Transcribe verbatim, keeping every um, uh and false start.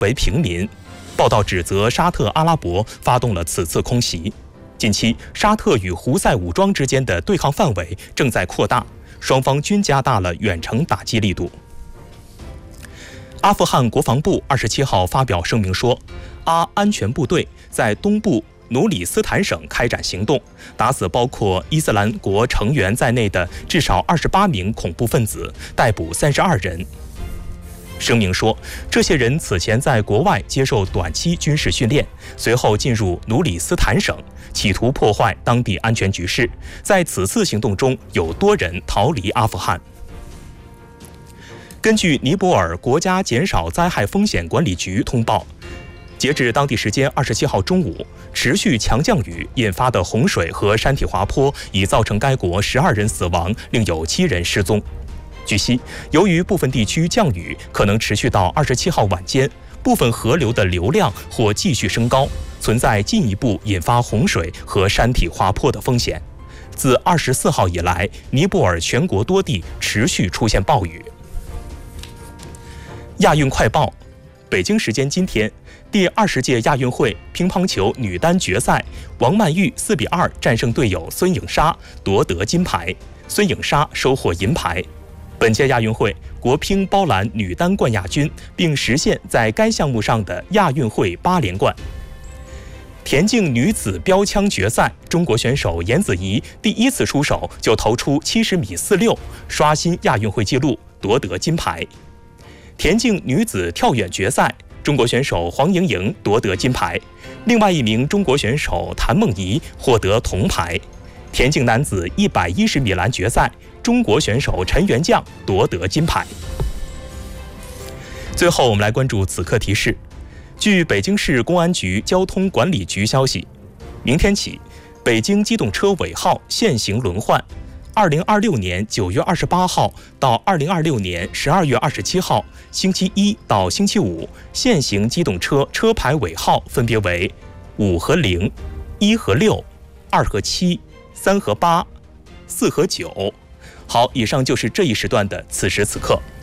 为平民。报道指责沙特阿拉伯发动了此次空袭。近期，沙特与胡塞武装之间的对抗范围正在扩大，双方均加大了远程打击力度。阿富汗国防部二十七号发表声明说，阿安全部队在东部努里斯坦省开展行动，打死包括伊斯兰国成员在内的至少二十八名恐怖分子，逮捕三十二人。声明说，这些人此前在国外接受短期军事训练，随后进入努里斯坦省，企图破坏当地安全局势。在此次行动中，有多人逃离阿富汗。根据尼泊尔国家减少灾害风险管理局通报，截至当地时间二十七号中午，持续强降雨引发的洪水和山体滑坡已造成该国十二人死亡，另有七人失踪。据悉，由于部分地区降雨可能持续到二十七号晚间，部分河流的流量或继续升高，存在进一步引发洪水和山体滑坡的风险。自二十四号以来，尼泊尔全国多地持续出现暴雨。亚运快报：北京时间今天，第二十届亚运会乒乓球女单决赛，王曼玉四比二战胜队友孙颖莎，夺得金牌，孙颖莎收获银牌。本届亚运会，国乒包揽女单冠亚军，并实现在该项目上的亚运会八连冠。田径女子标枪决赛，中国选手严子怡第一次出手就投出七十米四六，刷新亚运会纪录，夺得金牌。田径女子跳远决赛，中国选手黄莹莹夺得金牌，另外一名中国选手谭梦怡获得铜牌。田径男子一百一十米栏决赛，中国选手陈元将夺得金牌。最后，我们来关注此刻提示。据北京市公安局交通管理局消息，明天起，北京机动车尾号限行轮换。二零二六年九月二十八号到二零二六年十二月二十七号，星期一到星期五，限行机动车车牌尾号分别为五和零、一和六、二和七、三和八、四和九。好，以上就是这一时段的此时此刻。